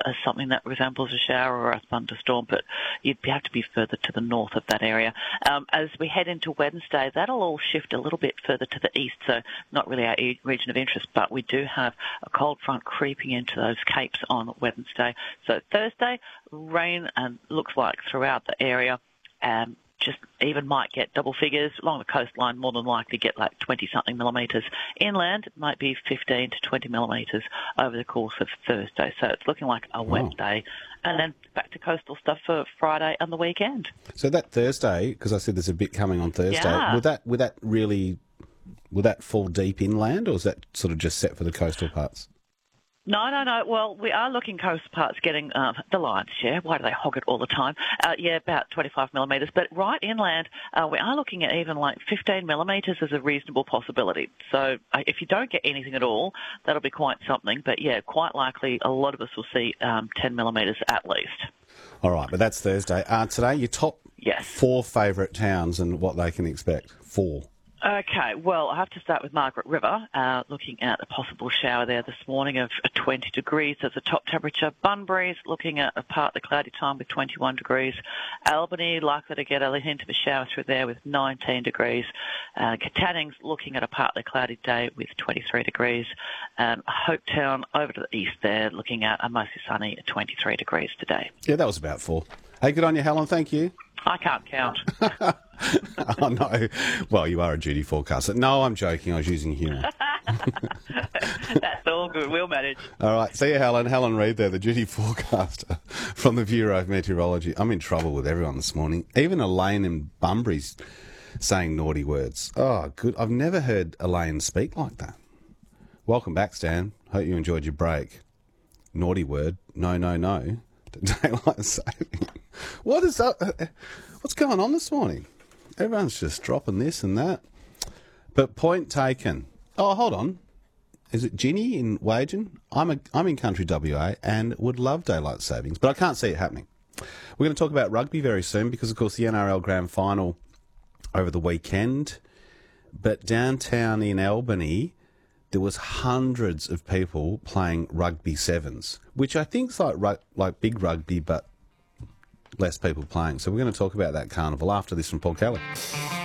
as something that resembles a shower or a thunderstorm, but you'd have to be further to the north of that area. As we head into Wednesday, that'll all shift a little bit further to the east, so not really our region of interest, but we do have a cold front creeping into those capes on Wednesday. So Thursday, rain looks like throughout the area. Just even might get double figures along the coastline, more than likely get like 20-something millimetres. Inland, it might be 15 to 20 millimetres over the course of Thursday. So it's looking like a wet day. And then back to coastal stuff for Friday and the weekend. So that Thursday, because I said there's a bit coming on Thursday, would that fall deep inland, or is that sort of just set for the coastal parts? No. Well, we are looking coastal parts getting the lion's share. Why do they hog it all the time? About 25 millimetres. But right inland, we are looking at even like 15 millimetres as a reasonable possibility. So if you don't get anything at all, that'll be quite something. But yeah, quite likely a lot of us will see 10 millimetres at least. All right, but that's Thursday. Today, your top 4 favourite towns and what they can expect. 4. Okay, well, I have to start with Margaret River, looking at a possible shower there this morning of 20 degrees as a top temperature. Bunbury's looking at a partly cloudy time with 21 degrees. Albany likely to get a hint of a shower through there with 19 degrees. Kataning's looking at a partly cloudy day with 23 degrees. Hopetown over to the east there looking at a mostly sunny 23 degrees today. Yeah, that was about 4. Hey, good on you, Helen. Thank you. I can't count. Oh, no. Well, you are a duty forecaster. No, I'm joking. I was using humour. That's all good. We'll manage. All right. See you, Helen. Helen Reid there, the duty forecaster from the Bureau of Meteorology. I'm in trouble with everyone this morning. Even Elaine in Bunbury's saying naughty words. Oh, good. I've never heard Elaine speak like that. Welcome back, Stan. Hope you enjoyed your break. Naughty word. No. Daylight saving. What is up? What's going on this morning? Everyone's just dropping this and that. But point taken. Oh, hold on. Is it Ginny in Wagen? I'm in country WA and would love daylight savings, but I can't see it happening. We're going to talk about rugby very soon because, of course, the NRL Grand Final over the weekend. But downtown in Albany, there was hundreds of people playing rugby sevens, which I think is like big rugby, but less people playing. So we're going to talk about that carnival after this from Paul Kelly.